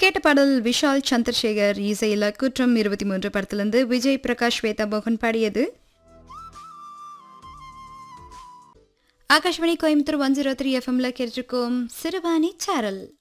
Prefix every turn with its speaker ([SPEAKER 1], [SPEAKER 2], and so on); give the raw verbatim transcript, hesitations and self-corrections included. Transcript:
[SPEAKER 1] கேட்ட பாடல் விஷால் சந்திரசேகர் இசையில குற்றம் இருபத்தி மூன்று படத்திலிருந்து விஜய் பிரகாஷ் ஸ்வேதா மோகன் பாடியது. Akashvani Coimbatore one zero three எஃப்எம்ல கேட்டிருக்கோம் சிறுவாணி சாரல்.